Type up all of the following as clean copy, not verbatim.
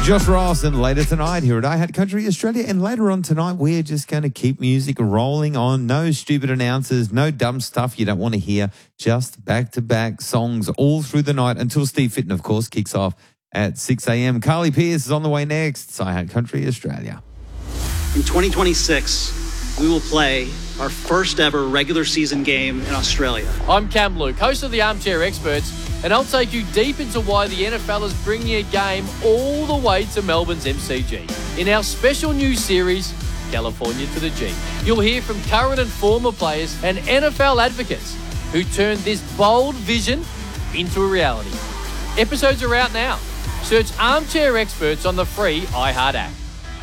Josh Ross, and later tonight here at iHeart Country Australia. And later on tonight, we're just going to keep music rolling on. No stupid announcers, no dumb stuff you don't want to hear. Just back-to-back songs all through the night until Steve Fitton, of course, kicks off at 6 a.m. Carly Pearce is on the way next. It's iHeart Country Australia. In 2026, we will play our first ever regular season game in Australia. I'm Cam Luke, host of the Armchair Experts, and I'll take you deep into why the NFL is bringing a game all the way to Melbourne's MCG. In our special new series, California to the G, you'll hear from current and former players and NFL advocates who turned this bold vision into a reality. Episodes are out now. Search Armchair Experts on the free iHeart app.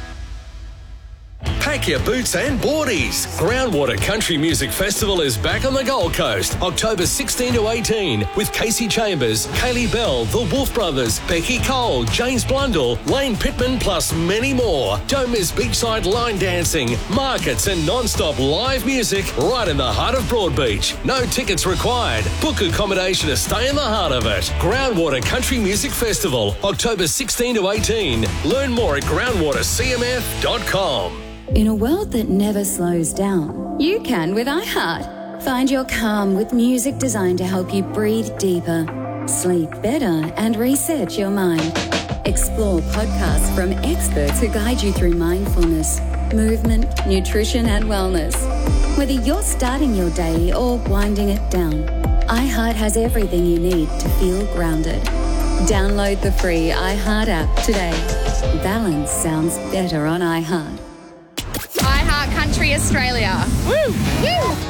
Pack your boots and boardies. Groundwater Country Music Festival is back on the Gold Coast, October 16 to 18, with Casey Chambers, Kaylee Bell, the Wolf Brothers, Becky Cole, James Blundell, Lane Pittman, plus many more. Don't miss beachside line dancing, markets and non-stop live music right in the heart of Broadbeach. No tickets required. Book accommodation to stay in the heart of it. Groundwater Country Music Festival, October 16 to 18. Learn more at groundwatercmf.com. In a world that never slows down, you can with iHeart. Find your calm with music designed to help you breathe deeper, sleep better, and reset your mind. Explore podcasts from experts who guide you through mindfulness, movement, nutrition, and wellness. Whether you're starting your day or winding it down, iHeart has everything you need to feel grounded. Download the free iHeart app today. Balance sounds better on iHeart. iHeart Country Australia. Woo! Woo!